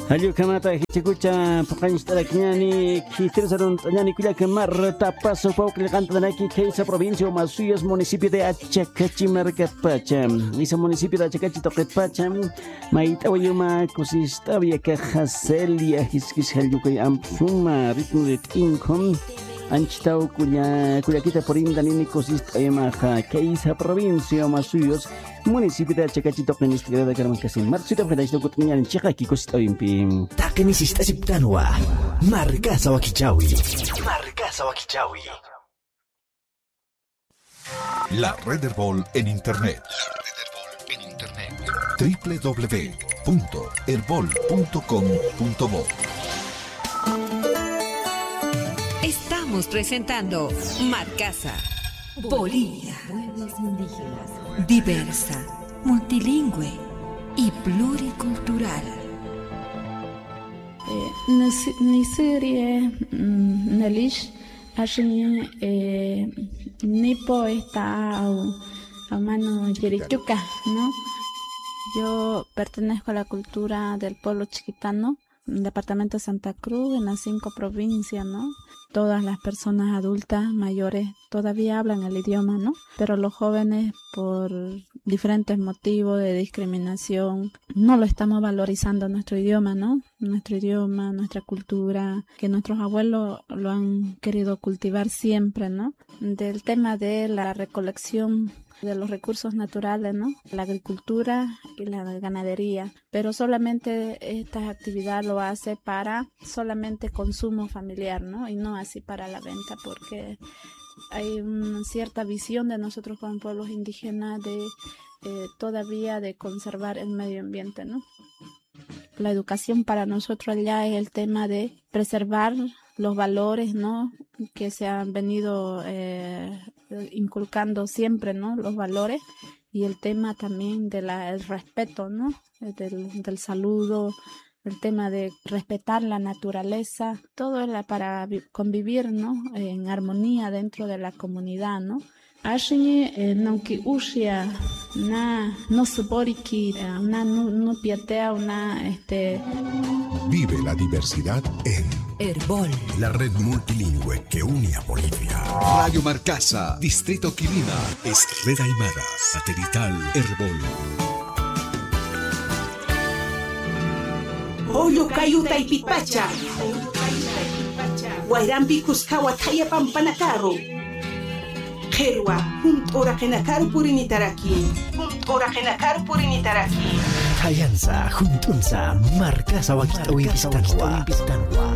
Hallo kamata hichikucha paqanchtarakñani kitirsaron tañani kullaka marta paso pawkli kantanaki Keisa provincia Masuyos municipio de Achacachi Marcapacha. Ese municipio de Achacachi Toquepacha maitawayuma kusistavia kajaselia hiskis halyukay ampsuma ritmo de tinkom anchitao kuyakita porinda nini kosistayamaja Keisa provincia Masuyos municipio de Achacachi Toquenis de Carmancasin Marcito Fedaisto Kutñan Chikaki kositawimpi Takenisista Siptanwa Marcasa Wakichawi. La Red Herbol en Internet. www.herbol.com.bo. Estamos presentando Marcasa. Bolivia. Pueblos indígenas. Diversa, multilingüe y pluricultural. Nisirie Nelish Ashin Nipo está a mano Yerichuca, ¿no? Yo pertenezco a la cultura del pueblo chiquitano, departamento de Santa Cruz, en las 5 provincias, ¿no? Todas las personas adultas, mayores, todavía hablan el idioma, ¿no? Pero los jóvenes, por diferentes motivos de discriminación, no lo estamos valorizando nuestro idioma, ¿no? Nuestro idioma, nuestra cultura, que nuestros abuelos lo han querido cultivar siempre, ¿no? Del tema de la recolección de los recursos naturales, ¿no? La agricultura y la ganadería, pero solamente esta actividad lo hace para solamente consumo familiar, ¿no? Y no así para la venta, porque hay una cierta visión de nosotros como pueblos indígenas de todavía de conservar el medio ambiente, ¿no? La educación para nosotros allá es el tema de preservar los valores, ¿no? Que se han venido inculcando siempre, ¿no? Los valores y el tema también del respeto, ¿no? Del saludo, el tema de respetar la naturaleza, todo es para convivir, ¿no? En armonía dentro de la comunidad, ¿no? Así nonki ushia na no suporiki na no piatea una Vive la diversidad en Herbol. la red multilingüe que une a Bolivia. Radio Marcasa, Distrito Quilima, es Red Aymara, satelital Herbol. Oyo kayuta ipipacha. Guayrambi Cuscawa Taya Pampanacaro. Jerwa, ora genakar purinitaraki. Hayansa, juntunsa, Marcasa Wakichawi Pistanwa.